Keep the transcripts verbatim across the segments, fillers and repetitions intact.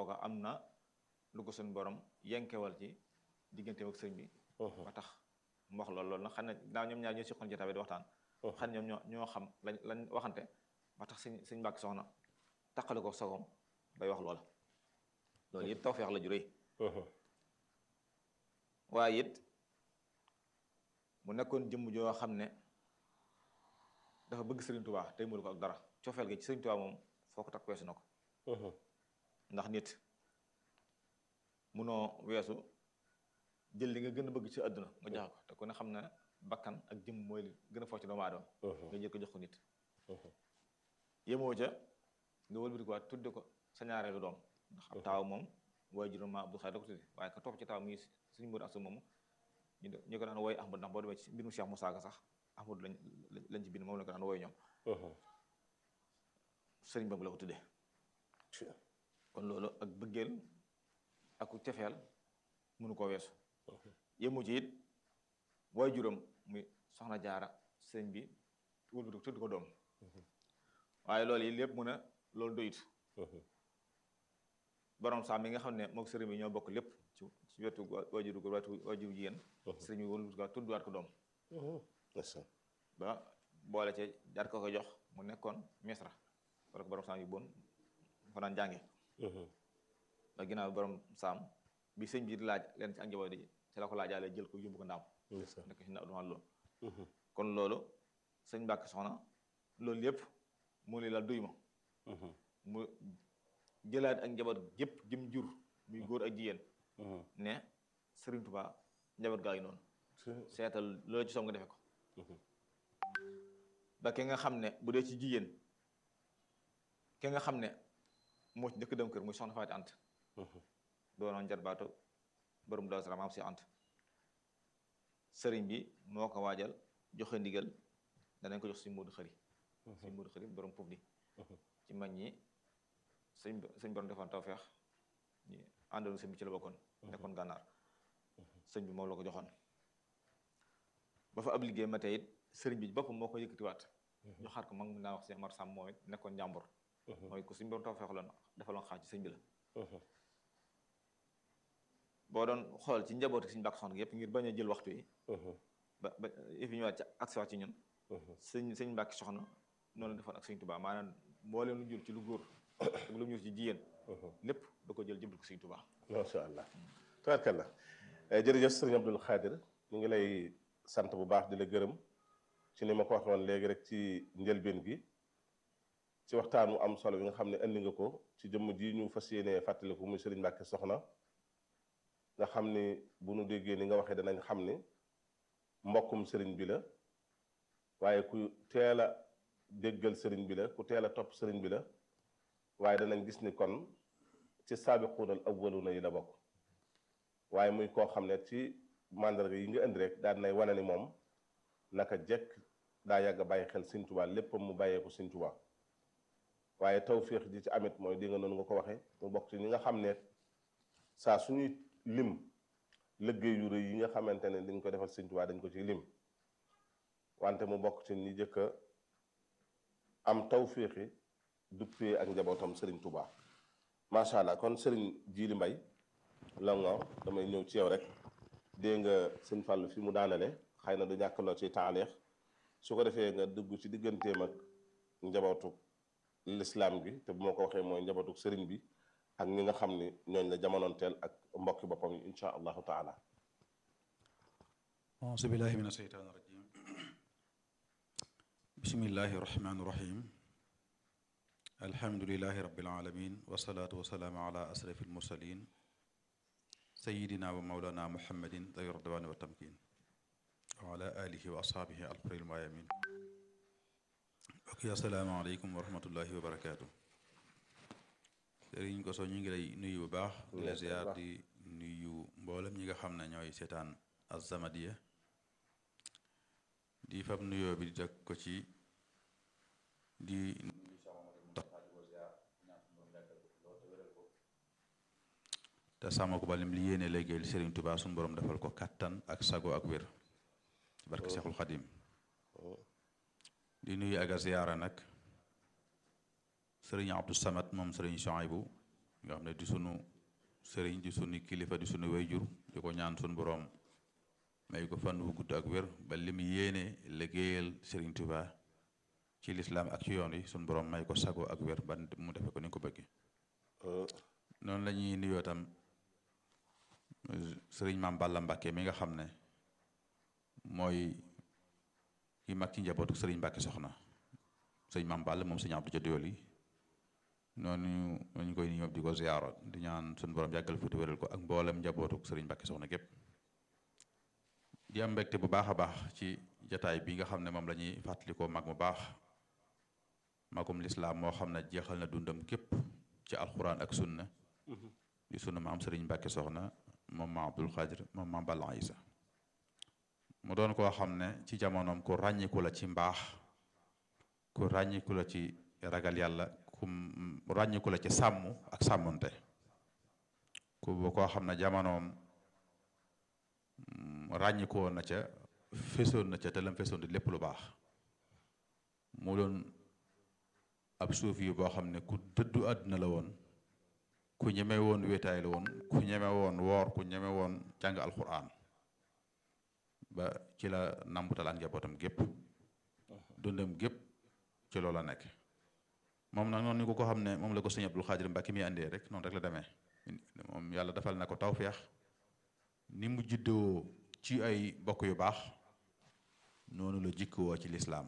kooka am na lu ko suñu borom yenkewal ci digganteem ak sëñ bi ba tax mu wax loolu loolu nag xam ne ginnaaw ñoom ñaar ñoo siqoon jotaay bi di waxtaan xam ne ñoom ñoo ñoo xam lañ lañ waxante ba tax sëñ sëñ Mbàkke Soxna taqale ko sagoom bay wax loola loolu it tawfeex la ju rëy waaye it mu nekkoon jëmm joo xam ne dafa bëgg Sëriñ Tuubaa tey mënu ko ak dara cofeel gi ci Sëriñ Tuubaa moom foo ko takk weesu na ko ndax nit munoo weesu jël li nga gën a bëgg ci àdduna nga joxe ko te ku ne xam ne bakkan ak jëmm mooy li gën a foo ci doomu aadama nga jël ko jox ko nit yemoo ca nga wëlbati ko waat tudde ko sa ñaareelu doom ndax ab taaw moom waaye juróom ma Abdou Khadre da ko tudde waaye ka topp ci taaw muy suñu mbir asu moomu ñu ñu ko daan wooy Ahmad ndax boo demee ci mbirum Cheikh Moussa Ka sax Ahmad lañ lañ ci bind moom la ko daan wooy ñoom sëriñ boobu la ko tuddee kon loolu ak bëggeel ak ku cefeel mënu koo weesu yemu ci it waaye juróom muy soxna jaara sëriñ bi wëlbati ko tudd ko doom waaye loolu yi lépp mu ne loolu doyut borom saam mi nga xam ne mook sëriñ bi ñoo bokk lépp ci ci wetu waajuru góor waajuru jigéen sëriñ bi wëlbati ko tudduwaat ko doom ba boole ci jaar ko ko jox mu nekkoon misra wala ko borom saam yi bon fa daan jànge ba ginnaaw borom saam bi sëñ bi di laaj leen ci ak njaboot yi ci la ko laajaale jël ko yóbbu ko ndaam nekk si na adumal loolu kon loolu sëñ Mbàkke Soxna loolu yëpp mu ne la duy ma mu jëlaat ak njaboot gépp jëm jur muy góor ak jigéen ne Sëriñ Tuubaa njaboot gaa ngi noonu seetal loolu ci soom nga defe ko ba ki nga xam ne bu dee ci jigéen ki nga xam ne moo ci njëkk dem kër muy soxna Faati Ant doonoon jarbaatu borom Daaru Salaam am si Ant sëriñ bi moo ko waajal joxe ndigal danañ ko jox suñ Moodu Xëri suñ Moodu Xëri borom puuf di ci mag ñi sëñ sëñ borom defoon tawfeex ñu àndoon sëñ bi ci la bokkoon nekkoon gànnaar sëñ bi moom la ko joxoon ba fa ab liggéey ma tey it sëriñ bi boppam moo ko yëkkatiwaat joxaat ko mag mu naa wax si Amar Sam moom it nekkoon njàmbur mooy ku suñ borom tawfeex loon defaloon xaaj ci sëñ bi la boo doon xool ci njabooti Sëñ Mbàkke Soxna yëpp ngir bañ a jël waxtu yi ba ba fi ñëwaat ci agsi waat ci ñun sëñ sëñ Mbàkke Soxna noonu la defoon ak Sëñ Tuubaa maanaam moo leen lu jur ci lu góor ak lu ñu ci jigéen lépp da ko jël jëbal ko Sëñ Tuubaa masha Allah tabaarkalla jërëjëf sëriñ Abdul Xaadir ñu ngi lay sant bu baax di la gërëm ci ni ma ko waxoon léegi rek ci njëlbeen gi ci waxtaan wu am solo bi nga xam ne indi nga ko ci jëmm ji ñu fas yéenee fàttaliku muy sëriñ Mbàkke Soxna nga xam ni bu nu déggee ni nga waxee danañ xam ni mbokkum sëriñ bi la waaye ku teel a déggal sëriñ bi la ku teel a topp sëriñ bi la waaye danañ gis ni kon ci saabiquunal awwaluuna yi la bokk waaye muy koo xam ne ci mandarga yi nga indi rek daan nay wane ni moom naka jekk daa yàgg a bàyyi xel Sëriñ Tuubaa léppam mu bàyyeeku Sëriñ Tuubaa waaye tawféex ji ci amit mooy di nga noonu nga ko waxee mu bokk ci ñi nga xam ne saa suñuy lim liggéey yu rëy yi nga xamante ne dañ ko defal Sëriñ Tuubaa dañ ko ci lim wante mu bokk ci ñi jëkk a am tawféexi duppee ak njabootam Sëriñ Tuubaa macha allah kon Sëriñ Jiili Mbay la nga damay ñëw ci yow rek dégg nga sëñ Fàllu fi mu daanale xëy na du ñàkk loo ci taaleex su ko defee nga dugg ci digganteem ak njabootu lislaam gi te bu ma ko waxee mooy njabootu sëriñ bi ak ñi nga xam ni ñooñ la jamonoonteel ak mbokki boppam yi insha allahu taala auzu billahi min asheytaan irajim bismillahi irrahmani irrahim alhamdulilahi rabbil alamin wasalaatu wasalaamu ala asrafi almursalin sayidina wa maulana muhammadin dawi radwaani wa tamkin wa ala alihi wa ashaabihi alxuril mayamin ok assalaamu aleykum wa rahmatullahi wa barakaatu sëriñ Koso ñu ngi lay nuyu bu baax di la ziar di nuyu mboolem ñi nga xam ne ñooy seetaan Az-Samadiyya di fab nuyoo bi di teg ko ci di te sàmm ko ba lim li yéene liggéeyal Sëriñ Tuubaa suñu borom defal ko kattan ak sago ak wér ci barke Seexul Xadim di nuyu ak a ziyaara nag sëriñ Abdou Samad moom sëriñ Chouaïbou nga xam ne di sunu sëriñ di sunu kilifa di sunu wayjur di ko ñaan sunu boroom may ko fan wu gudd ak wér ba li mu yéene liggéeyal Sëriñ Tuubaa ci lislaam ak ci yoon yi sunu boroom may ko sago ak wér ba mu defe ko ni ko bëgge noonu la ñuy nuyoo tam sëriñ Maam Balla Mbàkke mi nga xam ne mooy ki mag ci njabootu sëriñ Mbàkke Soxna sëriñ Maam Balla moom sëriñ Abdou Jaddool yi noonu ñu koy ñëw di ko ziyaaro di ñaan suñu borom yàggal fi te wéral ko ak mboolem njabootu sëriñ Mbàkke Soxna gépp di am mbégte bu baax a baax ci jataay bi nga xam ne moom la ñuy fàttalikoo mag mu baax magum lislaam moo xam ne jeexal na dundam képp ci alxuraan ak sunna di sunu maam sëriñ Mbàkke Soxna moom maam Abdul Xaadir moom maam Balla Isa mu doon koo xam ne ci jamonoom ku ràññiku la ci mbaax ku ràññiku la ci ragal yàlla ku ràññiku la ci sàmm ak sàmmonte ku koo xam ne jamonoom ràññiku woon na ca fesoon na ca te lam fesoon di lépp lu baax mu doon ab suuf yi boo xam ne ku dëddu àdduna la woon ku ñeme woon wéetaay la woon ku ñeme woon woor ku ñeme woon jàng alxuraan ba ci la nambutal ak njabootam gépp dundam gépp ci loola nekk moom nag noonu ni ko ko xam ne moom la ko sëñ Abdul Xaadir Mbàkke mi àndee rek noonu rek la demee moom yàlla defal na ko tawfeex ni mu juddoo ci ay bokk yu baax noonu la jikkoo ci lislaam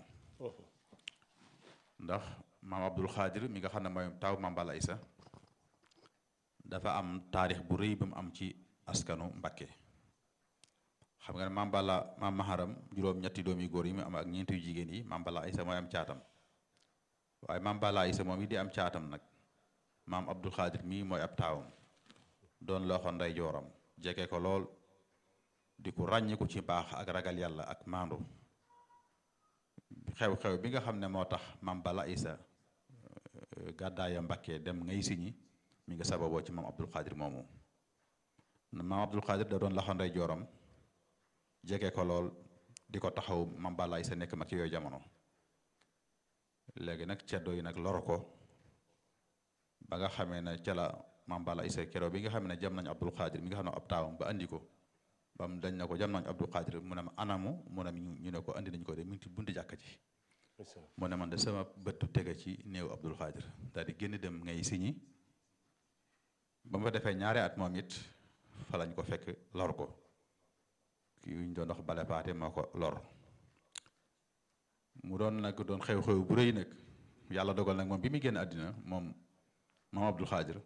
ndax maam Abdul Xaadir mi nga xam ne mooy taw maam Balla Isa dafa am taarix bu rëy bu mu am ci askanu Mbàkke xam nga ne maam Balla maam Maharam juróom-ñetti doom yu góor yi mu am ak ñeenti yu jigéen yi maam Balla Isa mooy am caatam waaye maam Balla Isa moom yi di am caatam nag maam Abdul Xaadir mii mooy ab taawam doon loxo ndey jooram jege ko lool di ko ràññiku ci baax ak ragal yàlla ak maandu xew-xew bi nga xam ne moo tax maam Balla Isa gàddaaya Mbàkke dem ngay siñi mi nga sababoo ci maam Abdul Xaadir moomu maam Abdul Xaadir da doon loxo ndey jooram jege ko lool di ko taxaw maam Balla Isa nekk mag ci yooyu jamono léegi nag ceddo yi nag lor ko ba nga xamee ne ca la maam Balla Isa keroog bi nga xam ne jam nañu Abdul Xaadir mi nga xam ne ab taawam ba andi ko ba mu dañ na ko jam nañu Abdul Xaadir mu ne ma anamu mu ne ñu ne ko andi nañu ko de mu ngi ci buntu jàkka ji mu ne man de sama bëttu tege ci néew Abdul Xaadir daal di génn dem ngay siñi ba mu fa defee ñaari at moom it fa lañ ko fekk lor ko kii ñu doon dox bale paate moo ko lor mu doon nag doon xew-xew bu rëy nag yàlla dogal nag moom bi muy génn àddina moom maam Abdul Xaadir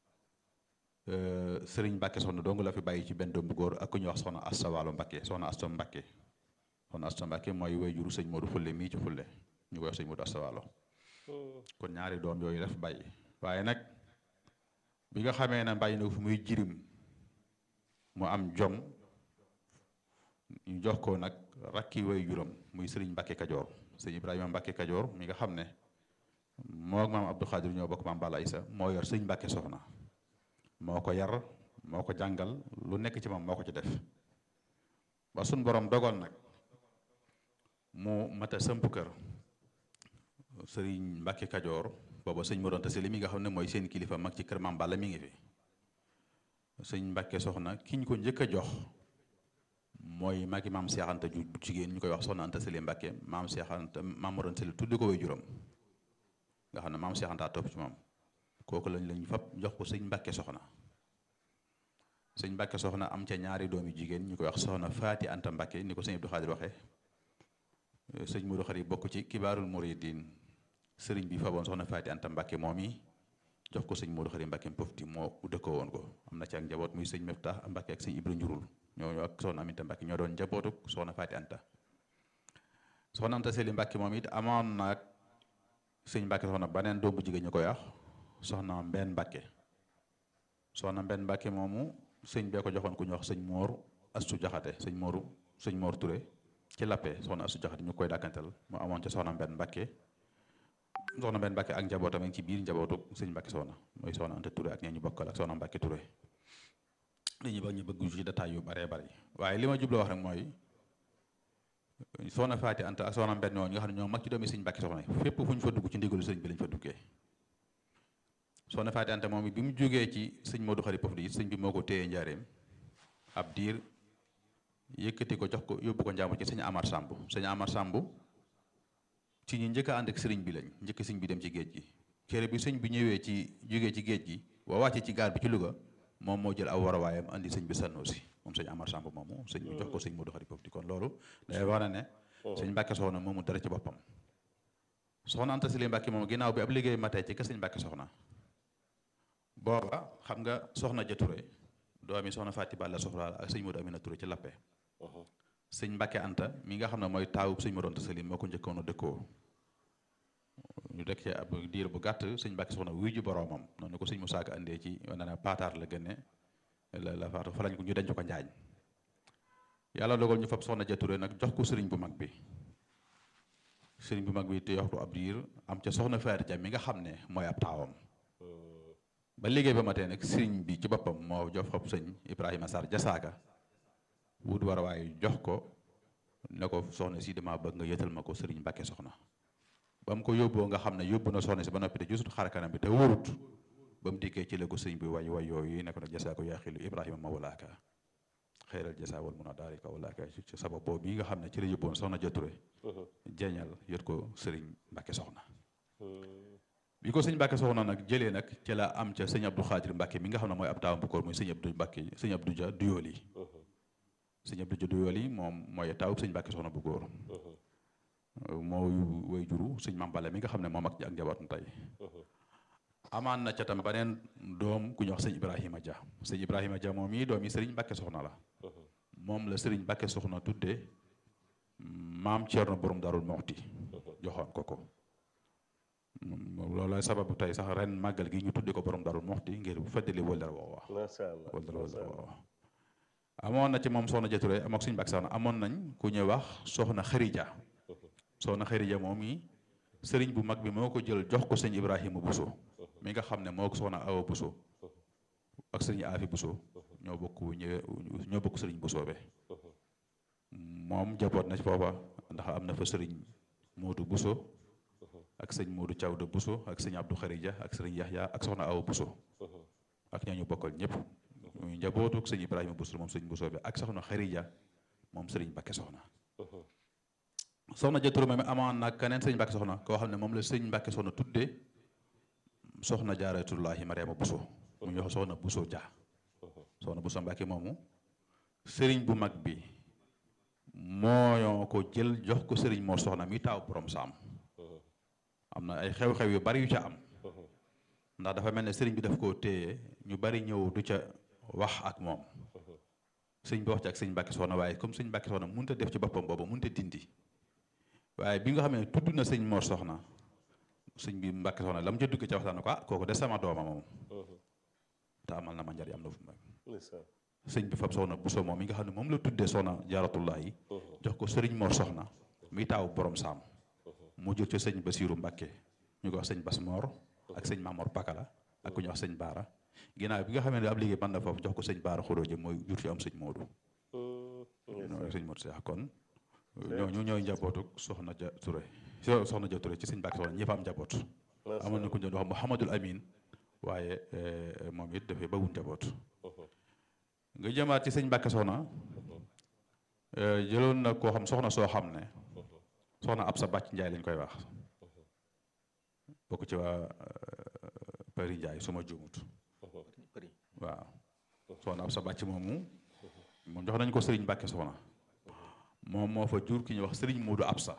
sëriñ Mbàkke Soxna dong la fi bàyyi ci benn doom bu góor ak ku ñuy wax soxna Asta Waalo Mbàkke soxna Asta Mbàkke soxna Asta Mbàkke mooy way juru sëñ Moodu Fulle mii ci Fulle ñu koy wax sëñ Moodu Asta Waalo kon ñaari doom yooyu la fi bàyyi waaye nag bi nga xamee ne bàyyi na ko fi muy jirim mu am jom ñu jox ko nag rakki way juram muy sëriñ Mbàkke Kajoor sëñ Ibrahima Mbàkke Kajoor mi nga xam ne moo ak maam Abdou Xaadir ñoo bokk maam Balla Isa moo yor sëñ Mbàkke Soxna moo ko yar moo ko jàngal lu nekk ci moom moo ko ci def ba suñ borom dogal nag mu mata sëmp kër sëriñ Mbàkke Kajoor booba sëñ Mor Anta Sali mi nga xam ne mooy seen kilifa mag ci kër maam Balla mi ngi fi sëñ Mbàkke Soxna ki ñu ko njëkk a jox mooy magi maam Seex Anta ju jigéen ñu koy wax soxna Anta Sali Mbàkke maam Seex Anta maam Mor Anta Sali tuddi ko way juróom nga xam ne maam Seex Anta topp ci moom kooku lañ lañ fab jox ko sëñ Mbàkke Soxna sëñ Mbàkke Soxna am ca ñaari doomi jigéen ñu koy wax soxna Faati Anta Mbàkke ni ko sëñ Abdou Xaadir waxee sëñ Modou Xari bokk ci kibaarul muridiin sëriñ bi faboon soxna Faati Anta Mbàkke moom yi jox ko sëñ Modou Xari Mbàkke Pofti moo dëkkoo woon ko am na ci ak njaboot muy sëñ Meftax Mbàkke ak sëñ Ibra Njurul ñoo ak soxna Aminta Mbàkke ñoo doon njabootuk soxna Faati Anta soxna Anta Seli Mbàkke moom it amoon nag sëñ Mbàkke Soxna baneen doom bu jigéen ñu koy wax soxna Mbenn Mbàkke soxna Mbenn Mbàkke moomu sëñ bee ko joxoon ku ñu wax sëñ Moor Astu Jaxate sëñ Mooru sëñ Moor Ture ci lappe soxna Astu Jaxate ñu koy dàkkantal mu amoon ca soxna Mbenn Mbàkke soxna Mbenn Mbàkke ak njabootam ci biir njabootu sëñ Mbàkke Soxna mooy soxna Anta Ture ak ñee ñu bokkal ak soxna Mbàkke Ture li ñu bëgg ñu bëgg ci détail yu baree bari waaye li ma jubloo wax rek mooy soxna Faati Anta ak soxna Mbenn ñoo nga xam ne ñoo mag ci doomi sëñ Mbàkke Soxna fépp fu ñu fa dugg ci ndigalu sëñ bi lañ fa duggee soxna Faati Anta moom bi mu jógee ci sëñ Modou Khari Pofdi sëñ bi moo ko téye njaareem ab diir yëkkati ko jox ko yóbbu ko njaamu ci sëñ Amar Samb sëñ Amar Samb ci ñi njëkk a ànd ak sëriñ bi lañ njëkk sëñ bi dem ci géej gi kere bi sëñ bi ñëwee ci jógee ci géej gi ba wàccee ci gaar bi ci Louga moom moo jël aw warawaayam andi sëñ bi Sanusi moom sëñ Amar Samb moomu sëñ bi jox ko sëñ Modou Khari Pofdi kon loolu day wax na ne sëñ Mbàkke Soxna moomu dara ci boppam soxna Anta Sali Mbàkke moom ginnaaw bi ab liggéey matee ci ka sëñ Mbàkke Soxna booba xam nga soxna ja Touré doomi soxna Faati Balla Soxla ak sëñ Modou Amina Touré ci Lappe sëñ Mbàkke Anta mi nga xam ne mooy taawub sëñ Modou Anta Sali moo ko njëkkoon a dëkkoo ñu dëkk ci ab diir bu gàtt sëñ Mbàkke Soxna wuy ji boroomam noonu ko sëñ Musaa Ka andee ci wane ne paataar la gënne la la faatu fa lañ ko ñu denc ko njaañ yàlla dogal ñu fab soxna ja Touré nag jox ko sëriñ bu mag bi sëriñ bu mag bi te yox ko ab diir am ca soxna Faati Ja mi nga xam ne mooy ab taawam ba liggéey ba matee nag sëriñ bi ci boppam moo jox fab sëñ Ibrahima Sarr Jasaaka wut war waaye jox ko ne ko soxna si dama bëgg nga yëtal ma ko sëriñ Mbàkke Soxna ba mu ko yóbboo nga xam ne yóbbu na soxna si ba noppi te jusut xar kanam bi te wóorut ba mu dikkee ci la ko sëriñ bi way way yooyu ne ko nag jasaako yaa xilu Ibrahima ma walaaka xëyral jasa wal mun a daari ka walaaka ci sabab boobu bi nga xam ne ci la yóbboon soxna ja Touré jeeñal yot ko sëriñ Mbàkke Soxna bi ko sëñ Mbàkke Soxna nag jëlee nag ci la am ca sëñ Abdou Xaadir Mbàkke mi nga xam ne mooy ab taawam bu koor muy sëñ Abdou Mbàkke sëñ Abdou Ja Duyooli sëñ Abdou Ja Duyooli moom mooy taawub sëñ Mbàkke Soxna bu góor moo way juru sëñ Mame Balla mi nga xam ne moom ak ak njabootam tey amaan na ca tam beneen doom ku ñu wax sëñ Ibrahima Dia sëñ Ibrahima Dia moom yi doom yi sëriñ Mbàkke Soxna la moom la sëriñ Mbàkke Soxna tuddee maam Ceerno borom Darul Moxti joxoon ko ko loolooy sababu tey sax ren màggal gi ñu tudde ko borom Darul Moxti ngir bu feddali wëllëre woowa wëllëre woowa amoon na ci moom soxna ja Touré am ak sëñ Mbàkke Soxna amoon nañ ku ñuy wax soxna Xarija soxna Xarija moom yi sëriñ bu mag bi moo ko jël jox ko sëñ Ibrahima Bousso mi nga xam ne moo ko soxna Awa Bousso ak sëñ Afi Bousso ñoo bokk ñëwee ñoo bokk sëriñ Bousso be moom jaboot na ci foofa ndax am na fa sëriñ Moodu Bousso ak sëñ Moodu Thiawda Bousso ak sëñ Abdou Xarija ak sëriñ Yaxya ak soxna Awa Bousso ak ñooñu bokkal ñëpp muy njabootu ak sëñ Ibrahima Bousso moom sëñ Bousso be ak soxna Xarija moom sëriñ Mbàkke Soxna soxna ja Touré moom amoon nag keneen sëñ Mbàkke Soxna koo xam ne moom la sëñ Mbàkke Soxna tuddee soxna Jaaratullaahi Mariama Bousso mu ñu wax soxna Bousso Dia soxna Bousso Mbàkke moomu sëriñ bu mag bi moo ko jël jox ko sëriñ Mor Soxna mi taaw borom saam am na ay xew-xew yu bari yu ca am ndax dafa mel ne sëriñ bi daf koo téye ñu bari ñëw du ca wax ak moom sëñ bi wax ci ak sëñ Mbàkke Soxna waaye comme sëñ Mbàkke Soxna mënut a def ci boppam boobu mënut a dindi waaye bi nga xam ne tudd na sëñ Mor Soxna sëñ bi Mbàkke Soxna la mu ca dugg ca waxtaan ko ah kooku de sama dooma moom te amal na ma njariñ am na fu mu sëñ bi fab soxna Bousso moom mi nga xam ne moom la tuddee soxna Jaaratullaahi jox ko sëriñ Mor Soxna mi taaw borom saam mu jël ci sëñ Basiiru Mbàkke ñu ko wax sëñ Bas Mor ak sëñ Mamor Pakala ak ku ñu wax sëñ Baara ginnaaw bi nga xam ne ab liggéey man na foofu jox ko sëñ Baara Xuróoje mooy jur ci am sëñ Moodu sëñ Moodu Seex kon ñooñu ñooy njabootu soxna ja Touré soxna ja Touré ci sëñ Mbàkke Soxna ñëpp am njaboot amoon na ku ñu doon wax Mouhamadul Amin waaye moom it dafay bawul njaboot nga jëmaat ci sëñ Mbàkke Soxna jëloon na koo xam soxna soo xam ne soxna Absa Bàcc Njaay lañ koy wax bokk ci waa Pari Njaay suma juumut waaw soxna Absa Bàcc moomu moom jox nañ ko sëriñ Mbàkke Soxna moom moo fa jur ki ñuy wax sëriñ Moodu Absa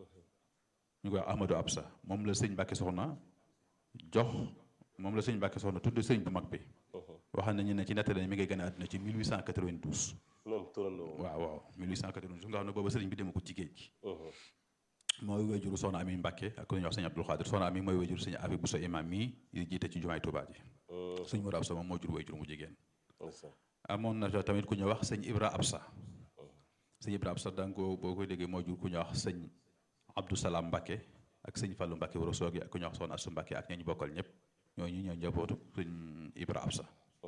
ñu koy wax Ahmadou Absa moom la sëñ Mbàkke Soxna jox moom la sëñ Mbàkke Soxna tudd sëñ bu mag bi wax nañu ne ci nettali mi ngay gën a àdduna ci mille huit cent quatre-vingt-douze waaw waaw mille huit cent quatre-vingt-douze nga xam ne booba sëriñ bi dema ko ci géej gi mooy wéyjuru soxna Ami Mbàkke ak ku ñuy wax sëñ Abdul Xaadir soxna Ami mooy wéyjuru sëñ Afi Bousso imam mi yi jiite ci jumaay Tuubaa ji sëñ Moodu Absa moom moo jur wéyjuru mu jigéen amoon na tamit ku ñuy wax sëñ Ibra Absa sëñ Ibra Absa danga ko boo koy déggee moo jur ku ñuy wax sëñ Abdou Salaam Mbàkke ak sëñ Fallu Mbàkke wara soogi ak ku ñuy wax soxna Asu Mbàkke ak ñañu bokkal ñëpp ñooñu ñoo njabootu sëñ Ibra Absa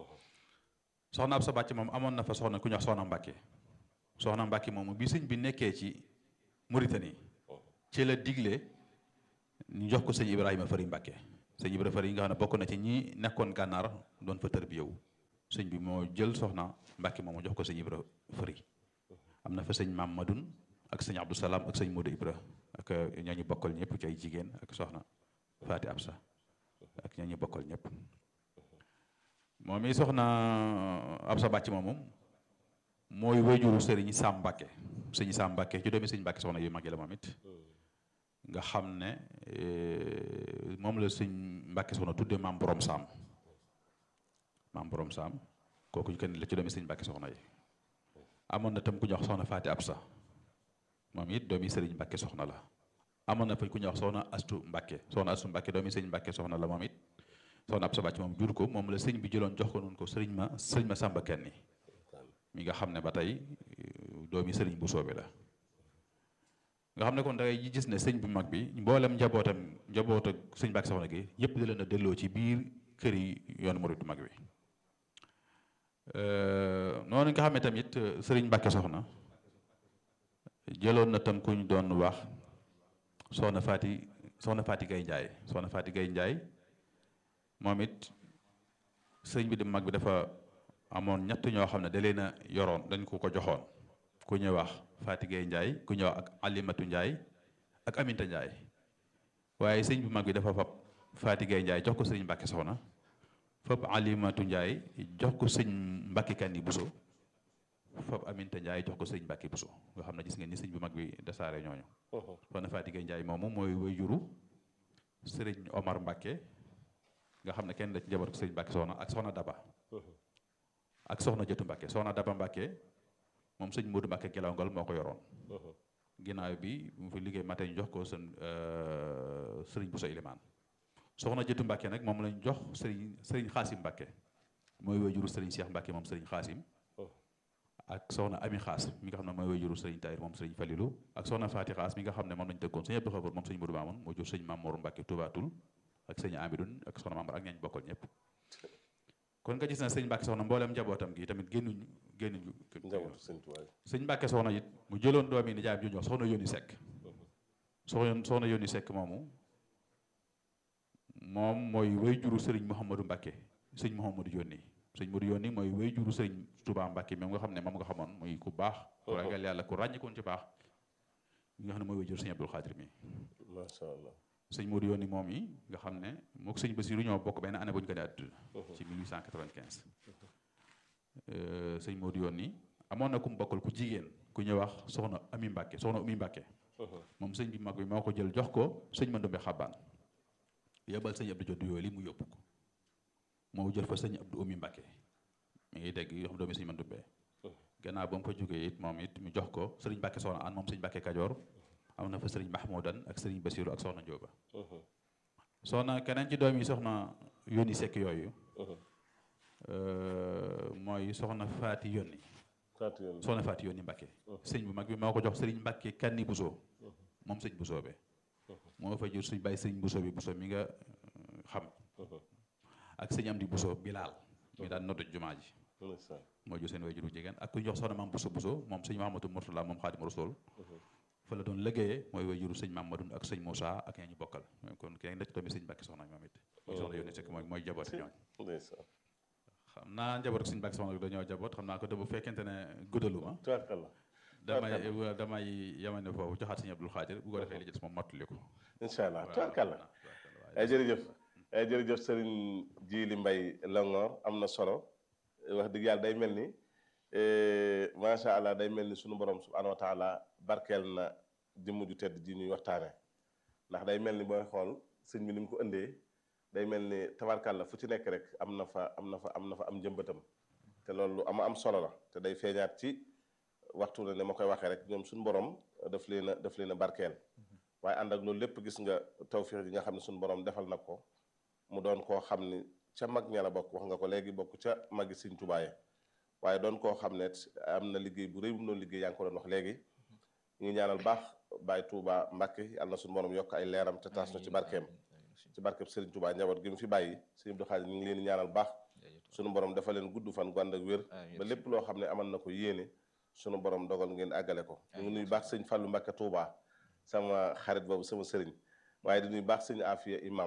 soxna Absa Bàcc moom amoon na fa soxna ku ñuy wax soxna Mbàkke soxna Mbàkke moomu bi sëñ bi nekkee ci Mauritanie ci la digle ñu jox ko sëñ Ibrahima Fari Mbàkke sëñ Ibra Fari yi nga xam ne bokk na ci ñi nekkoon gànnaar doon fa tarbiyewu sëñ bi moo jël soxna Mbàkke moomu jox ko sëñ Ibra Fari am na fa sëñ Maam Madun ak sëñ Abdou Salaam ak sëñ Modou Ibra ak ñooñu bokkal ñëpp ci ay jigéen ak soxna Faati Absa ak ñooñu bokkal ñëpp moom i soxna Absa Bàcc moomu mooy wayjuru sëriñ Sam Mbàkke sëñ Sam Mbàkke ci doomi sëñ Mbàkke soxna yu mag yi la moom it nga xam ne moom la sëñ Mbàkke soxna tudde maam borom Sam maam borom Sam kooku kenn la ci doomi sëñ Mbàkke soxna yi amoon na tam ku ñuy wax soxna Faati Absa moom it doomi sëriñ Mbàkke soxna la amoon na fa ku ñuy wax soxna Astu Mbàkke soxna Astu Mbàkke doomi sëñ Mbàkke soxna la moom it soxna Absa Bàcc moom jur ko moom la sëñ bi jëloon jox ko noonu ko sëriñ ma sëriñ ma Sàmba Kenni mi nga xam ne ba tey doomi sëriñ bu soobe la nga xam ne kon dangay gis ne sëñ bu mag bi mboolem njabootam njaboot ak sëñ Mbàkke soxna gi yëpp di leen a delloo ci biir kër yi yoonu murid mag bi noonu nga xam ne tamit sëriñ Mbàkke soxna jëloon na tam ku ñu doon wax soxna Faati soxna Faati Gay Njaay soxna Faati Gay Njaay moom it sëñ bi di mag bi dafa amoon ñett ñoo xam ne da leen a yoroon dañ ko ko joxoon ku ñuy wax Faati Gay Njaay ku ñuy wax ak Alimatu Njaay ak Aminta Njaay waaye sëñ bu mag bi dafa fab Faati Gay Njaay jox ko sëriñ Mbàkke soxna fab Alimatu Njaay jox ko sëñ Mbàkke Kanni Buso fab Aminta Njaay jox ko sëñ Mbàkke Buso nga xam ne gis ngeen ni sëñ bu mag bi dasaare ñooñu soxna Faati Gay Njaay moomu mooy wayjuru sëriñ Omar Mbàkke nga xam ne kenn da ci njaboot sëriñ Mbàkke soxna ak soxna Daba ak soxna Jëtu Mbàkke soxna Daba Mbàkke moom sëñ Moodu Mbàkke Gelongal moo ko yoroon ginnaaw bi mu fi liggéey matin jox ko seen sëriñ Buso Ilimaan soxna Jëtu Mbàkke nag moom lañ jox sëriñ sëriñ Xaasim Mbàkke mooy wayjuru sëriñ Cheikh Mbàkke moom sëriñ Xaasim ak soxna Ami Xaas mi nga xam ne mooy wayjuru sëriñ Tahir moom sëriñ Falilu ak soxna Faati Xaas mi nga xam ne moom lañ tëggoon sëñ Abdou Xafoor moom sëñ Moodu Maamoon moo jur sëñ Mamoor Mbàkke Tubaatul ak sëñ Amidun ak soxna Mamar ak ñañ bokkal ñëpp kon nga gis na sëñ Mbàkke soxna mboolem njabootam gi tamit génnuñ génnuñu sëñ Mbàkke soxna it mu jëloon doomi ni jaay ju ñoo soxna Yónni Sekk soxna soxna Yónni Sekk moomu moom mooy way juru sëriñ Mouhamadou Mbàkke sëñ Mouhamadou Yónni sëñ Modou Yónni mooy way juru sëriñ Touba Mbàkke moom nga xam ne moom nga xamoon muy ku baax ku ragal yàlla ku ràññikoon ci baax mi nga xam ne mooy way juru sëñ Abdul Xaadir mi masha Allah sëñ Modou Yónni moom yi nga xam ne mook sëñ Basiru ñoo bokk benn année bu ñu ko ne àdduna ci mille huit cent quatre-vingt-quinze sëñ Modou Yónni amoon na ku mu bokkal ku jigéen ku ñuy wax soxna Ami Mbàkke soxna Umi Mbàkke moom sëñ bi mag bi moo ko jël jox ko sëñ Mandumbe Xabaan yebal sëñ Abdou Joddu yooyu li mu yóbbu ko moo jël fa sëñ Abdou Umi Mbàkke mi ngi dégg yoo xam doomi sëñ Mandumbe gannaaw ba mu fa jógee it moom it mu jox ko sëriñ Mbàkke soxna an moom sëñ Mbàkke Kajoor am na fa sëriñ Mahmoudan ak sëriñ Basiru ak soxna Njóoba soxna keneen ci doom yi soxna Yónni Sekk yooyu mooy soxna Faati Yónni soxna Faati Yónni Mbàkke sëñ bu mag bi moo ko jox sëriñ Mbàkke Kanni Buso moom sëñ Buso be moo fa jur suñ bàyyi sëriñ Buso bi Buso mi nga xam ak sëñ Amdi Buso Bilaal mi daan noddu jumaa ji moo jur seen way juru jigéen ak ku ñu jox soxna Maam Buso Buso moom sëñ Mahamadou Murtala moom Xaadimu Rasuul fa la doon liggéeyee mooy way juru sëñ Mamadou ak sëñ Moussa ak ñaa ñu bokkal kon kenn nekk tamit sëñ Mbàkke soxna moom it mooy soxna Yónni Sekk mooy mooy jaboot ñooñ xam naa njaboot ak sëñ Mbàkke soxna dañoo jaboot xam naa ko de bu fekkente ne guddaluma damay damay yamane foofu joxaat sëñ Abdul Xaadir bu ko defee li ci des moom mottali ko incha allah tubaarkàlla jërëjëf jërëjëf sëriñ Jili Mbay Longoor am na solo wax dëgg yàlla day mel ni macha allah day mel ni sunu borom subhanahu wa taala barkeel na jëmm ju tedd ji ñuy waxtaane ndax day mel ni booy xool sëñ bi ni mu ko indee day mel ni tabarkàlla fu ci nekk rek am na fa am na fa am na fa am njëmbatam te loolu lu am am solo la te day feeñaat ci waxtu ne ne ma koy waxee rek ñoom suñu borom daf leen a daf leen a barkeel waaye ànd ak loolu lépp gis nga tawfiix yi nga xam ne suñu borom defal na ko mu doon koo xam ni ca mag ña la bokk wax nga ko léegi bokk ca magi Sëñ Tuubaa waaye doon koo xam ne am na liggéey bu rëy bu mu doon liggéey yaa ngi ko doon wax léegi ñu ngi ñaanal baax Baay Tuubaa Mbàkke yàlla na suñu borom yokk ay leeram te taas na ci barkeem ci barkeem Sëriñ Tuubaa njaboot gi mu fi bàyyi Sëriñ Abdou Khadre ñu ngi leen di ñaanal baax suñu borom dafa leen gudd fan gu ànd ak wér ba lépp loo xam ne amal na ko yéene suñu borom dogal ngeen àggale ko ñu ngi nuyu baax sëñ Fàllu Mbàkke Tuubaa sama xarit boobu sama sëriñ waaye di nuyu baax sëñ Afiya imam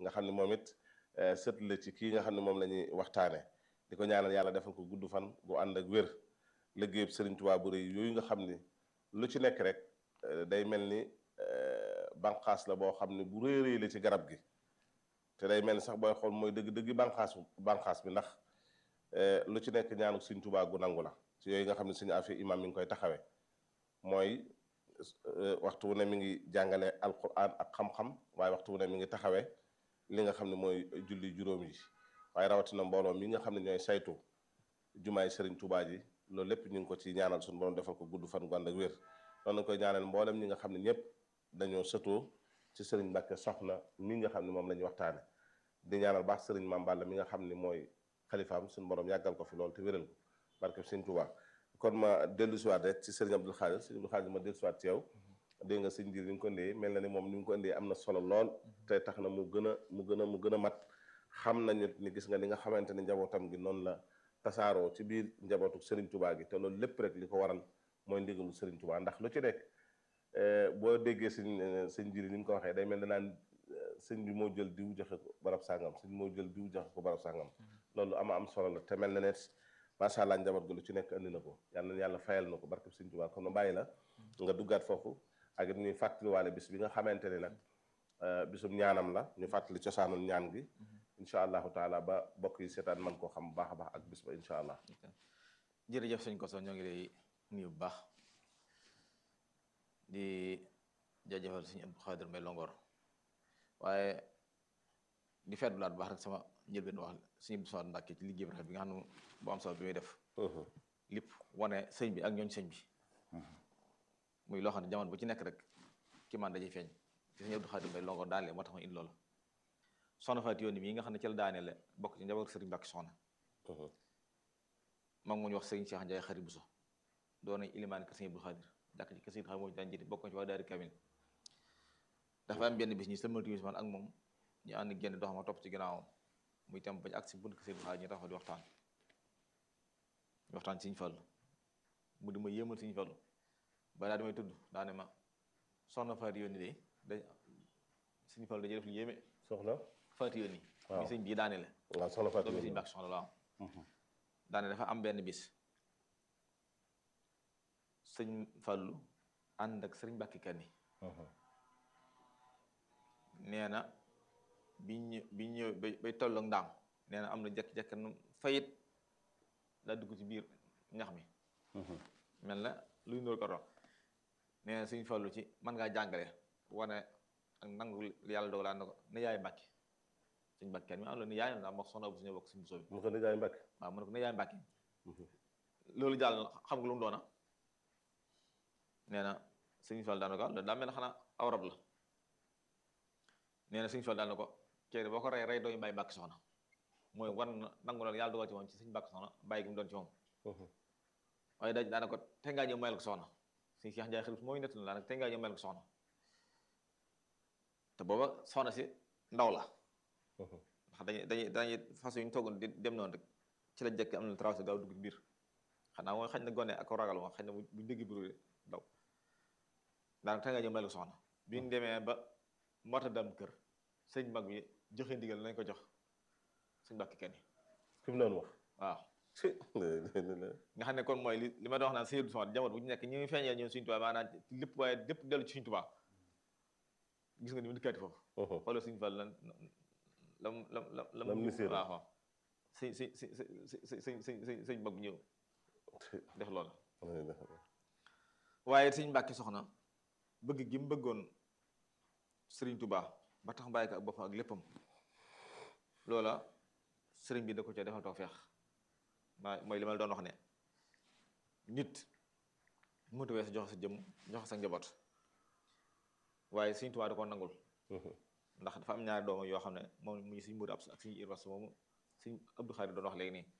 nga xam ne moom it sët la ci kii nga xam ne moom la ñuy waxtaane di ko ñaanal yàlla defal ko gudd fan bu ànd ak wér liggéeyub Sëriñ Tuubaa bu rëy yooyu nga xam ni lu ci nekk rek day mel ni banqaas la boo xam ne bu rëy rëy la ci garab gi te day mel ni sax booy xool mooy dëgg dëgg banqaas banqaas bi ndax lu ci nekk ñaanu Sëriñ Tuubaa gu nangu la ci yooyu nga xam ne suñu affaire imam mi ngi koy taxawee mooy waxtu wu ne mi ngi jàngale alquran ak xam-xam waaye waxtu wu ne mi ngi taxawee li nga xam ne mooy julli juróom yi waaye rawatina mbooloo mi nga xam ne ñooy saytu jumaay Sëriñ Tuubaa ji loolu lépp ñu ngi ko ci ñaanal suñu borom defal ko gudd fan gu ànd ak wér noonu lañ koy ñaanal mboolem ñi nga xam ne ñëpp dañoo sëtoo ci Sëriñ Mbàkke Soxna mi nga xam ne moom la ñuy waxtaane di ñaanal baax Sëriñ Maam Balla mi nga xam ne mooy xalifaam suñu borom yàggal ko fi loolu te wéral ko barke Sëriñ Tuubaa kon ma dellu siwaat rek ci Sëriñ Abdul Xaadir Sëriñ Abdul Xaadir ma dellu siwaat ci yow dégg nga sëñ Jiir ni nga ko indee mel na ni moom ni nga ko indee am na solo lool te tax na mu gën a mu gën a mu gën a mat xam nañu ni gis nga ni nga xamante ni njabootam gi noonu la tasaaroo ci biir njabootu Sëriñ Tuubaa gi te loolu lépp rek li ko waral mooy ndigalu Sëriñ Tuubaa ndax lu ci nekk boo déggee sëñ sëñ Jiir ni nga ko waxee day mel ne naan sëñ bi moo jël diw joxe ko barab sàngam sëñ moo jël diw joxe ko barab sàngam loolu ama am solo la te mel na ne macha allah njaboot gi lu ci nekk andi na ko yàlla na yàlla fayal na ko barke Sëriñ Tuubaa kon ma bàyyi la nga duggaat foofu ak it ñuy fàttaliwaale bis bi nga xamante ne nag bisum ñaanam la ñu fàttali cosaanul ñaan gi incha allahu taala ba bokk yi seetaan man koo xam bu baax a baax ak bis ba incha allah. jërëjëf sëñ Koso ñoo ngi lay nuyu bu baax di jaajëfal sëñ Abdou Khadir Mbay Longor waaye di feetlu laat bu baax rek sama njëlbeen wax sëñ Abdou Samad Mbàkke ci liggéey bi rafet bi nga xam ne bu am solo bi muy def. lépp wane sëñ bi ak ñooñ sëñ bi. muy loo xam ne jamono bu ci nekk rek ki man dañuy feeñ ci sëñ Abdou Khadir Mbay Longor daanele moo tax ma indi loolu soxna Faati Yooni mii nga xam ne ci la daanele bokk ci njaboot Sëriñ Mbàkke Soxna mag mu ñu wax Sëriñ Cheikh Ndiaye Xari Buso doon nañ ilimaan kër sëñ Abdou Khadir jàkk ci kër sëñ xam moo daan jiite bokk ci waa daari Kamil dafa am benn bis ñi sëlmal timis man ak moom ñu ànd génn dox ma topp ci ginnaawam muy tam bañ ak si bunt kër sëñ Abdou Khadir ñu taxaw di waxtaan di waxtaan ci Sëñ Fallu mu di ma yéemal Sëñ Fallu ba daa damay tudd daane ma soxna Faati Yooni de da Sëñ Fallu dañuy def lu yéeme soxna Faati Yooni waaw mi sëñ bii daane la waaw soxna Faati doomi Yooni Sëñ Mbàkke Soxna la am daane dafa am benn bis sëñ Fallu ànd ak sëriñ Mbàkke Kanni nee na bi ñu bi ñëw bay bay tolloog ndaam nee na am na jekk-jekk nu fayit daa dugg ci biir ñax mi mel na luy ndóol ko rox nee na sëñ Fallu ci mën ngaa jàngale wane ak nangu yàlla dogalaa na ko ne yaay Mbàkke sëñ Mbàkke Kanni mi am la ni yaay na moo soxna bu suñu bokk suñu soobi mu ko ne jaay Mbàkke waaw mu ne ko ne yaay Mbàkke loolu jàll na xam nga lu mu doona nee na sëñ Fallu daana ko loolu daa mel ne xanaa aw rab la nee na sëñ Fallu daana ko kii boo ko rey rey dooyu bàyyi Mbàkke Soxna mooy wan nangu loolu yàlla dogal ci moom ci sëñ Mbàkke Soxna bàyyi gi mu doon ci moom waaye da daana ko te ngaa ñëw mayal ko soxna sëñ Cheikh Ndiaye xarit mooy nett na daanaka te ngaa ñëw mayal ko soxna te booba soxna si ndaw la ndax dañuy dañuy dañuy façon yu ñu toogoon di dem noonu rek ci la jëkk am na traversé gaaw dugg biir xanaa mooy xañ na gone ak ragal moom xañ na bu dégg biir daw daanaka te ngaa ñëw mayal ko soxna bi ñu demee ba mota dam kër sëñ mag bi joxe ndigal nañ ko jox sëñ Mbàkke Kanni fi mu doon wax waaw nga xam ne kon mooy li li ma doon wax naan sëñ Abdou Samad jamono bu ñu nekk ñu ngi feeñee ñoom Sëñ Tuubaa maanaam lépp waaye lépp dellu ci Sëñ Tuubaa gis nga ni mu dikkaati foofu xoolal Sëñ Fall lan lam lam lam lam waaw waaw sëñ sëñ sëñ sëñ sëñ sëñ sëñ mag ñëw def loolu waaye Sëñ Mbàkke Soxna bëgg gi mu bëggoon Sëriñ Tuubaa ba tax bàyyi ko ak boppam ak léppam loola sëriñ bi da ko ca defal tawfeex maa mooy li ma la doon wax ne nit mënut weesu joxe sa jëmm joxe sa njaboot waaye Sëñ Tuubaa da ko nangul ndax dafa am ñaari doomam yoo xam ne moom mu ngi Sëñ Moodu Absa ak Sëñ Irwas moomu Sëñ Abdou Khadir doon wax léegi nii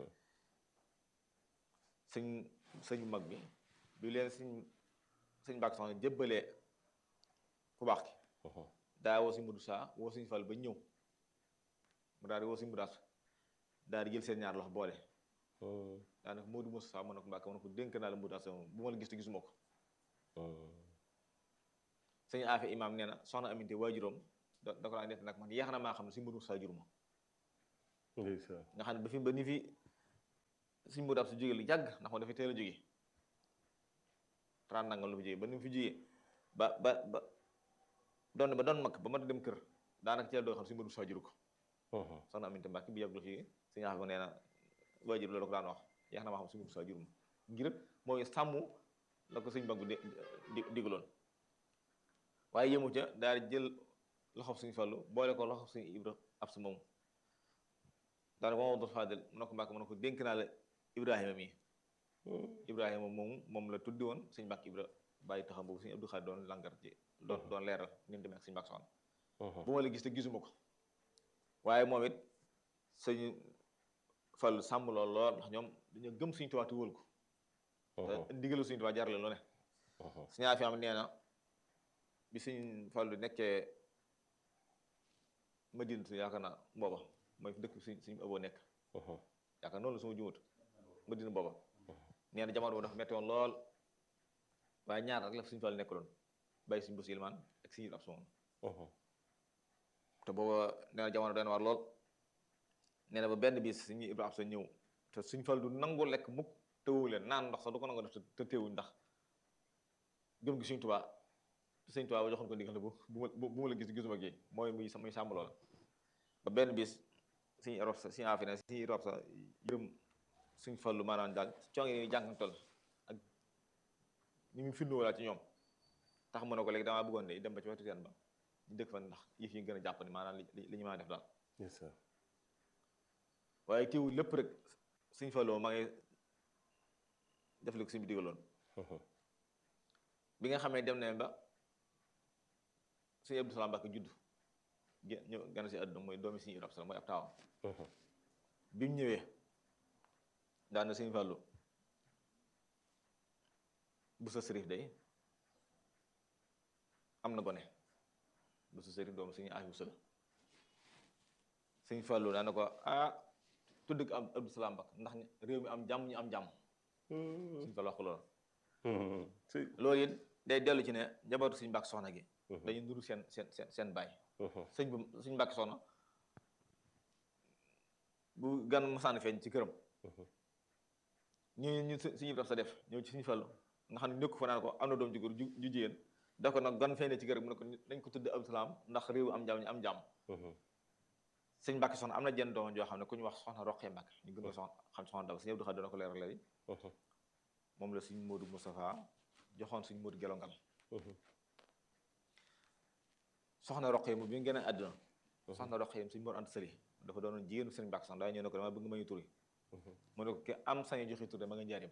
sëñ sëñu mag bi bi leen sëñ sëñ Mbàkke Soxna jébbalee ku baax ki daa woo Sëñ Moodu Saa woo Sëñ Fall ba ñëw mu daal di woo Sëñ Moodu Absa daal di jël seen ñaar loxo boole daanaka Moodu Musaa mën na ko Mbàkke mën na ko dénk naa la Moodu Absa moom bu ma la gis te gisuma ko sëñ Afe Imaam nee na soxna Aminte waajuram da da ko daan nett nag man yeex na maa xam ne suñu mënu saa jur ma ndeysaan nga xam ne ba fi ba ni fi suñu mënu ab su jógee lu yàgg ndax moom dafay teel a jógee trente nangam lu fi jógee ba ni mu fi jógee ba ba ba doon ba doon mag ba ma dem kër daanaka ci la doo xam suñu mënu saa jur ko soxna Aminata Mbacke bi yàggul fii suñu wax ba nee na waajur loolu ko daan wax yeex na maa xam suñu mënu saa jur ma ngir mooy sàmm la ko suñ banku di di digaloon waaye yëmu ca daal di jël loxob suñu Fallu boole ko loxob suñu Ibra ab su moom daal moom Abdou Fadel mu ne ko Mbàkke mu ne ko dénk naa la Ibrahima mi Ibrahima moom moom la tuddi woon suñu Mbàkke Ibra bàyyi taxam boobu suñu Abdou Xaadir doon langar ci doon doon leeral ni mu demee ak suñu Mbàkke Soxna bu ma la gis te gisuma ko waaye moom it suñu Fallu sàmm lool lool ndax ñoom dañoo gëm suñu Tuubaa te wóol ko te ndigalu suñu Tuubaa jarale lu ne suñu affaire am nee na bi suñ Fallu nekkee Madinatu yaakaar naa booba mooy dëkk suñ suñu aboo nekk yaakaar noonu la suma jumut Madina booba nee na jamono boobu dafa metti woon lool waaye ñaar rek la suñu Fallu nekkaloon bàyyi suñu bés ilmaan ak suñu ab moom te booba nee na jamono doon war lool nee na ba benn bis suñu Ibrahima sa ñëw te suñ Fallu du nangu lekk mukk tëwu leen naan ndox sax du ko nangu def te teewuñ ndax gëm gi suñu Tuubaa te suñu Tuubaa ba joxoon ko ndigal bu bu bu ma la gis gisuma gi mooy muy muy sàmm loola ba benn bis suñu Europe sa suñu affaire suñu Europe sa yërëm suñu Fallu maanaam daal coono yi jànkantal ak ni mu firndu wala ci ñoom tax mu ne ko léegi damaa bëggoon de dem ba ci wetu teen ba ñu dëkk fa ndax yëf yi gën a jàpp ni maanaam li li ñu mën a def daal waaye teewul lépp rek suñu Fallu maa ngi def li ko suñu bi digaloon bi nga xam ne dem nañ ba suñu Abdou Salaam Mbàkke judd ñëw gana si àdduna mooy doomi suñu Abdou Salaam mooy ab taawam bi mu ñëwee daan na suñu Fallu bu sa sërif day am na gone bu sa sërif doomu suñu afi bu sëla suñu Fallu daan na ko ah tudd ko am Abdou Salaam Mbàkke ndax réew mi am jàmm ñu am jàmm suñu Fallu wax ko loolu loolu it day dellu ci ne njabootu suñu Mbàkke Soxna gi dañu nuru seen seen seen seen baay sëñ bu suñu Mbàkke Soxna bu gan masaan feeñ ci këram ñu ñu suñu def sa def ñëw ci suñu Fallu nga xam ne nekku fa naan ko am na doom ju góor ju jigéen da ko nag gan feeñ ci këram mu ne ko dañ ko tudd Abdou Salaam ndax réew am jàmm ñu am jàmm sëñ Mbàkke Soxna am na jenn doom joo xam ne ku ñu wax Soxna Roqee Mbàkke ñu gën ko soxna xam Soxna Daw suñu Abdou Xaadir dana ko leeral léegi moom la suñ Modou Moustapha joxoon suñ Modou Gelongal soxna Roqee mu bi nga gën a àdduna soxna Roqee suñ Mor Anta Sali dafa doonoon jigéenu sëñ Mbàkke Soxna daa ñëw ne ko dama bëgg ma ñu turi mu ne ko ki am sañu joxe tur ma nga njaarim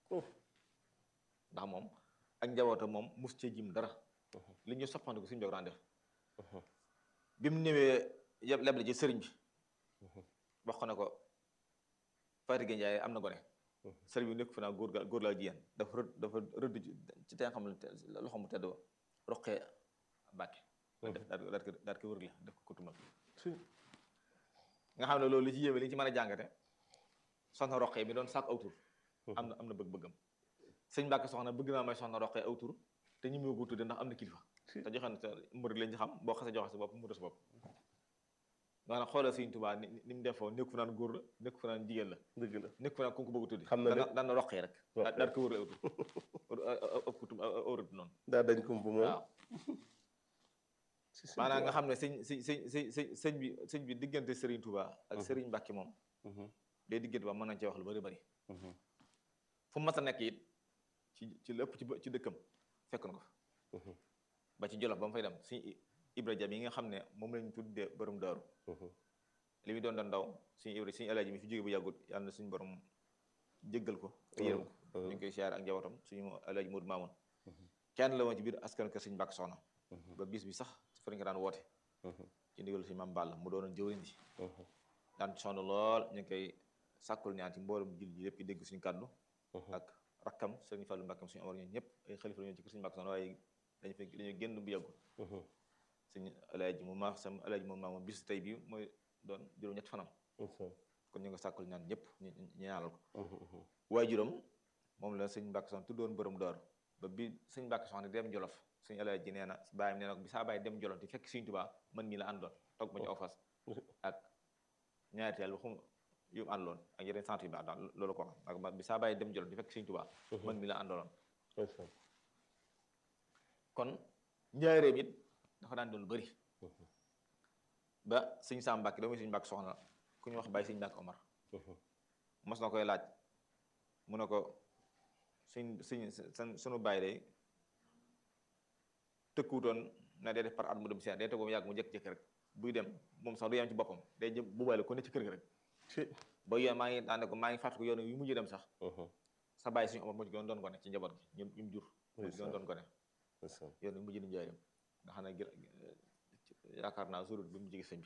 ndax moom ak njabootam moom mus cee jim dara li ñu soppante ko suñu jog daan def bi mu ñëwee yëpp leble ci sëriñ bi wax ko ne ko Fatick Ndiaye am na gone sëriñ bi nekk fi naa góor ga góor laa jigéen dafa rëdd dafa rëdd ci te nga xam ne loxo mu tedd Roqee Mbàkke daal ko daal ko wër la def ko kutumal nga xam ne loolu li ci yéeme li ñu ci mën a jàngate soxna Roqee mi doon sàkk aw tur am na am na bëgg-bëggam sëñ Mbàkke Soxna bëgg naa may soxna Roqee aw tur te ñu mu ko tudde ndax am na kilifa te joxe na te murid lañ ci xam boo xasee joxe sa bopp mu des bopp maanaam xoolal Sëñ Tuubaa ni ni mu defoo nekk fa naan góor la nekk fa naan jigéen la dëgg la nekk fa naan ku ko bëgg tuddi xam na ne daan na Roqee rek daal ko wër la aw tur ëpp kutum awrad noonu daa dañ kump moom waaw maanaam nga xam ne sëñ sëñ sëñ sëñ sëñ bi sëñ bi diggante Sëriñ Tuubaa ak Sëriñ Mbàkke moom day diggante ba mën nañ cee wax lu bari bari fu mu mas a nekk it ci ci lépp ci ci dëkkam fekk na ko fa ba ci Jolof ba mu fay dem suñu Ibra Jam yi nga xam ne moom lañu tuddee borom daaru li muy doon doon ndaw suñu Ibra suñu Alaaji mi fi jóge bu yàggut yàlla na suñu borom jéggal ko te yërëm ko ñu ngi koy siyaare ak njabootam suñu Alaaji Moodu Maamun kenn la woon ci biir askan kër Sëñ Mbàkke Soxna ba bis bi sax fa nga daan woote ci ndigal suñu Maam Balla mu doonoon jëwriñ ji daan ci sonn lool ñu ngi koy sàkkul ñaan ci mboolem jil ji lépp dégg suñu kàddu ak rakkam Sëriñ Fallu Mbàkke suñu amar ñoom ñëpp ay xalifa la ñoo ci kër Sëñ Mbàkke Soxna waaye dañu fekk dañoo génn bu yàggul suñu Alaaji mu maax sam Alaaji moom maamoom bis tey bi mooy doon juróom ñetti fanam kon ñu nga sàkkul ñaan ñëpp ñu ñaanal ko waaye juróom moom la Sëñ Mbàkke Soxna tuddoon borom door ba bi Sëñ Mbàkke Soxna dem Jolof suñu Alaaji ji nee na bàyyam nee na ko bi saa bàyyi dem Jolof di fekk Sëñ Tuubaa man mii la àndoon toog ma ci aw fas ak ñaari teel xum yu mu àndoon ak yeneen sant yu baax daal loolu ko wax ak bi saa bàyyi dem Jolof di fekk Sëñ Tuubaa man mii la àndoon kon njaareem it dafa daan doon bëri ba sëñ Sam Mbàkke doomu sëñ Mbàkke soxna ku ñu wax bàyyi sëñ Mbàkke Omar mos na koy laaj mu ne ko suñ suñ sunu bàyyi day tëkkuwutoon na day def par at mu dem si day tëggoom yàgg mu jëkk-jëkk rek buy dem moom sax du yem ci boppam day jëm bubaale ko ne ci kër gi rek ba yoon maa ngi daane ko maa ngi fàttaliku yoon yu mujj dem sax sa bàyyi suñu Omar mujj gën doon gone ci njaboot gi ñu ñu jur mujj gën doon gone yoon yu mujj di njaareem nga xam ne yaakaar naa surut bi mu jigi sëñ bi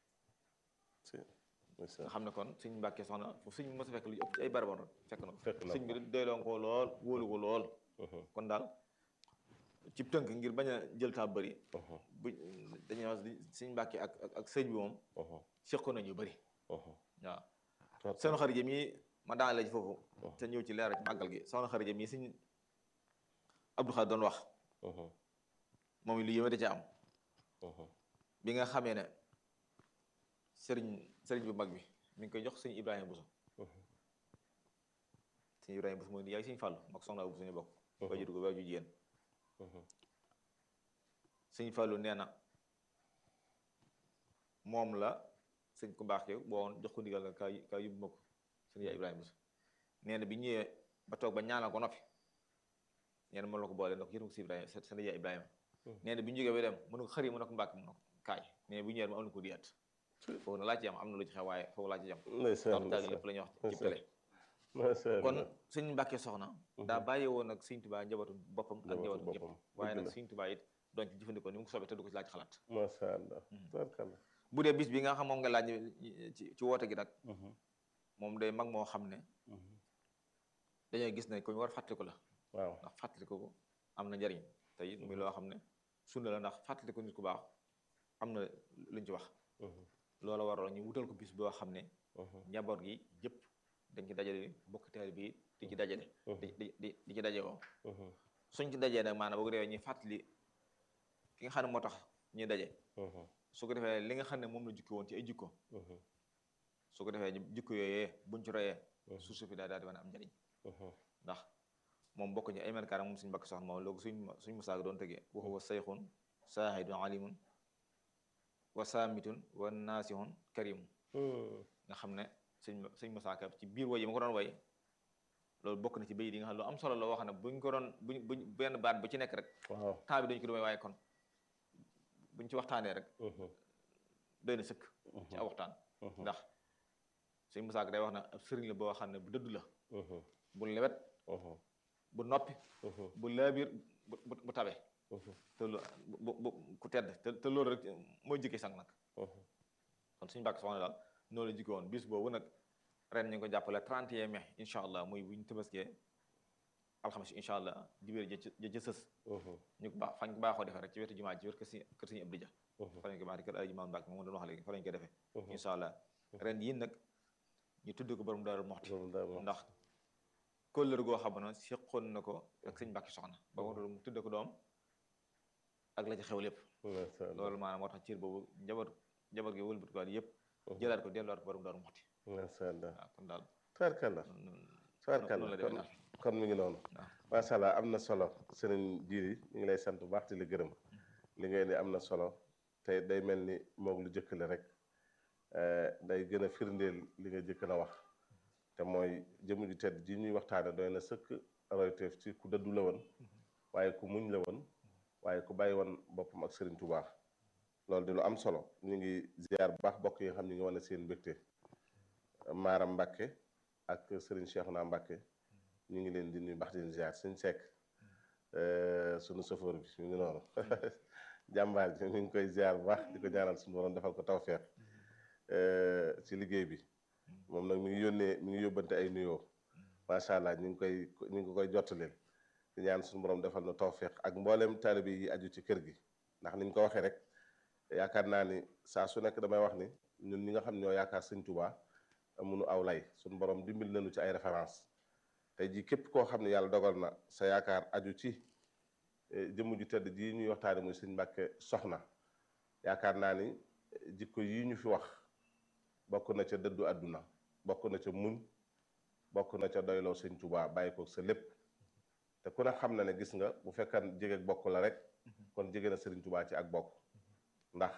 nga xam ne kon sëñ Mbàkke soxna fu sëñ mos a fekk lu ëpp ci ay barabon rek fekk na ko sëñ bi doyloon ko lool wóolu ko lool kon daal ci tënk ngir bañ a jël taa bëri bu dañuy wax sëñ Mbàkke ak ak sëñ bi moom seqoon nañu bëri waaw seen xarit yi ma daan la ci foofu te ñëw ci leeral ci màggal gi soxna xarit yi sëñ Abdou Khadre doon wax moom lu yéeme da ca am bi nga xamee ne sëriñ sëriñ bu mag bi mi ngi koy jox sëñ Ibrahima Bousso sëñ Ibrahima Bousso mooy yaay sëñ Fàllu mag soxna bu suñu bokk waajur ko waajur jigéen sëñ Fàllu nee na moom la sëñ ku baax boo woon jox ko ndigal nga kaa kaa yóbbu ma ko sëñ yaay Ibrahima Bousso nee na bi ñëwee ba toog ba ñaanal ko noppi nee na mën la ko boole ndox yërëm ko si Ibrahima sëñ yaay Ibrahima nee na bi ñu jógee ba dem mënu ko xëri mu ne ko mbàkk mu ne ko kaay nee na bu ñëwee ma am na ko diyaat foofu na laa ci am am na lu ci xew waaye foofu laa ci jam taal lépp la ñuy wax ci télé kon sëñ Mbàkke soxna daa bàyyi woon nag sëñ Tuubaa njabootu boppam ak njabootu ñëpp waaye nag sëñ Tuubaa it doon ci jëfandikoo ni mu ko soobee te du ko ci laaj xalaat masha Allah bu dee bis bi nga xam moom nga laaj ci ci woote gi nag moom day mag moo xam ne dañoo gis ne ko ñu war fàttaliku la waaw ndax fàttaliku ko am na njariñ te it muy loo xam ne sunna la ndax fàttaliku nit ku baax am na luñ ci wax loola waroon ñu wutal ko bis boo xam ne njaboot gi yëpp dañ ci dajale bokk taalibe bi di ci dajale di di di ci daje woo suñ ci dajee nag maanaam boo ko defee ñuy fàttali ki nga xam ne moo tax ñuy daje su ko defee li nga xam ne moom la jukki woon ci ay jikko su ko defee jikko yooyee buñ ci royee suuf suuf daal daal di mën a am njariñ ndax moom bokk ñu ay melkaar moom suñu Mbàkke soxna moom loolu suñ suñ musaag doon tëgee wa huwa sayxun saahidun alimun wa saamitun wa naasihun karimun nga xam ne suñ suñ musaaka ci biir woy yi ma ko doon woy loolu bokk na ci bayit yi nga xam ne lu am solo la wax ne buñ ko doon buñ buñ benn baat bu ci nekk rek temps bi dañu ko doon waaye kon buñ ci waxtaanee rek doy na sëkk ci aw waxtaan ndax suñ musaaka day wax na ab sëriñ la boo xam ne bu dëdd la bu lewet bu noppi bu laabir bu bu tabe te bu bu ku tedd te te loolu rek mooy jikki sang nag kon suñu Mbàkke soxna daal noonu la jikki woon bis boobu nag ren ñu ngi ko jàppale trente et un mai incha allah muy bu ñu tëbaskee alxames incha allah dibéer ja ja ca sës ñu ko baax fañ ko baaxoo defee rek ci wetu jumaa ci wet kër si kër Sëñ Abdou Dia fa lañ ko baax di kër Alaaji Maam Mbàkke moom doon wax léegi fa lañ koy defee incha allah ren yii nag ñu tudd ko borom Daaru Muxti ndax kóllëre goo xam ne seqoon na ko ak sëñ Mbàkke soxna ba mu tudd ko doom ak la ci xew lépp loolu maanaam moo tax ciir boobu njaboot njaboot gi wëlbati ko yëpp jëlaat ko delluwaat ko borom Daaru Muxti masha Allah waaw kon daal tubaarkalla tubaarkalla kon mi ngi noonu masha Allah am na solo sëriñ Jiili ñu ngi lay sant bu baax di la gërëm li ngay ne am na solo te day mel ni moog lu jëkk la rek day gën a firndeel li nga jëkk na wax te mooy jëmu ju tedd ji ñuy waxtaane doy na sëkk royteef ci ku dëddu la woon waaye ku muñ la woon waaye ku bàyyi woon boppam ak Serigne Touba loolu di lu am solo ñu ngi ziar bu baax bokk yi nga xam ñu ngi wane seen mbégte Maaram Mbàkke ak Serigne Cheikhouna Mbàkke ñu ngi leen di nuyu baax di leen ziar suñu sekk sunu sofoor bi ñu ngi noonu jàmbaar ji ñu ngi koy ziar bu baax di ko ñaanal suñu borom defal ko tawfeex ci liggéey bi moom nag mi ngi yónnee mi ngi yóbbante ay nuyoo macha allah ñu ngi koy ñu ngi koy jottaleel di ñaan suñu borom defal na tawfeex ak mboolem taalibe yi aju ci kër gi ndax ni ñu ko waxee rek yaakaar naa ni saa su nekk damay wax ni ñun ñi nga xam ñoo yaakaar sëñ Touba amuñu aw lay suñu borom dimbil nañu ci ay référence tey jii képp koo xam ne yàlla dogal na sa yaakaar aju ci jëmm ju tedd ji ñuy waxtaane muy sëñ Mbàkke Soxna yaakaar naa ni jikko yi ñu fi wax bokk na ca dëddu àdduna bokk na ca muñ bokk na ca doyloo sëñ Tuubaa bàyyi ko sa lépp te ku ne xam na ne gis nga bu fekkan jege ak bokk la rek kon jege na sëriñ Tuubaa ci ak bokk ndax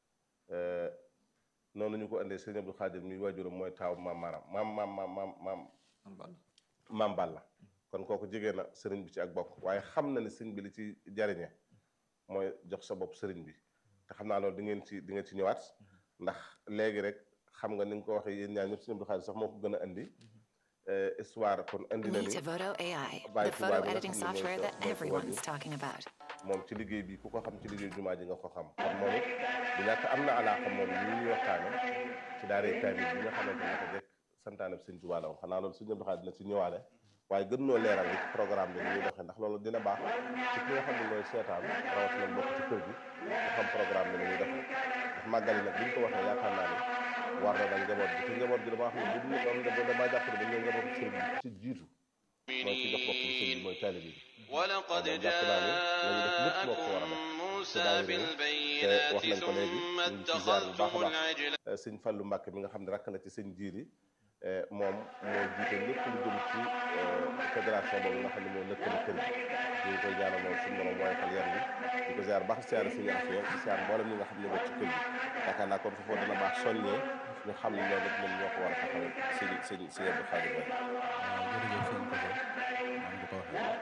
noonu ñu ko indee sëriñ Abdou Khadir mi waajuram mooy taaw maam maaram maam maam maam maam maam maam Balla kon kooku jege na sëriñ bi ci ak bokk waaye xam na ne sëriñ bi li ci jariñe mooy jox sa bopp sëriñ bi te xam naa loolu di ngeen ci di ngeen ci ñëwaat ndax léegi rek xam nga ni nga ko waxee yéen ñaar ñëpp sëriñ Abdou Khadir sax moo ko gën a indi histoire kon indi na ni Photo A I, the photo editing software that everyone's talking about. moom ci liggéey bi ku ko xam ci liggéey jumaa ji nga ko xam kon moom it du ñàkk am na alaaka moom ñu ñuy waxtaane ci daaree kaamil bi nga xamante ne ko jekk santaane bi sëñ Tuubaa la xanaa loolu sëñ Abdou Khadre dina ci ñëwaale waaye gën noo leeral it programme bi ni ñuy doxee ndax loolu dina baax ci ki nga xam ne mooy seetaan rawatina mbokk ci kër gi nga xam programme bi ni ñuy doxee ndax màggal yi nag bi ñu ko waxee yaakaar naa ne war na nag njaboot bi te njaboot gi dama wax ne bu ñu am da damaa jàpp ne dañ ñoo njaboot sëriñ bi ci jiitu mooy ci jox boppam sëriñ bi mooy taalibe bi ولقد جاءكم موسى بالبينات ثم اتخذتم العجل sëñ Fallu Mbàkke mi nga xam ne rakk la ci sëñ Jiiri moom moo jiite lépp lu jëm ci fédération boobu nga xam ne moo lëkkale kër gi ñu ngi koy ñaanal moom suñu borom mooy xal yar bi di ko ziar baax siyaare suñu affaire di siyaar mboolem ñi nga xam ne bokk ci kër gi yaakaar naa kon foofu dana baax soññee ñu xam ne loolu lépp ñoom ñoo ko war a taxawal sëñ sëñ sëñ Abdou Khadre Mbaye. waaw jërëjëf sëñ Koso maa ngi ko waxee maa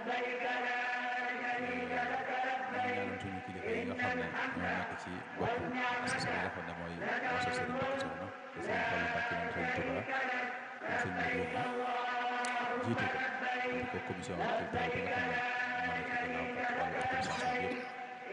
ngi ñaanal suñu kilifa yi nga xam ne ñoo nekk ci bopp association yi nga xam ne mooy association Sëriñ Mbàkke Soxna te sëñ Fallu Mbàkke moom sëñ Tuubaa comme sëñ Modou Yónni jiite ko di ko commission culturelle bi nga xam ne moo nekk ci gannaaw ak wàllu organisation bi yëpp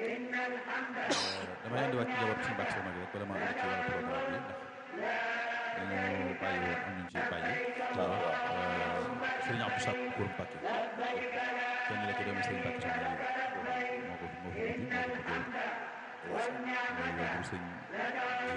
damay indiwaat ci njaboot sëñ Mbàkke Soxna bi rek bala maa indi ci wàllu programme bi ndax dañoo bàyyi woon am nañu ci bàyyi waaw sëriñ Abdou Sakkour Mbàkke kenn la ci doomi sëriñ Mbàkke Soxna yi moo ko moo ko mujj moo ko mujjee mooy wajur sëñ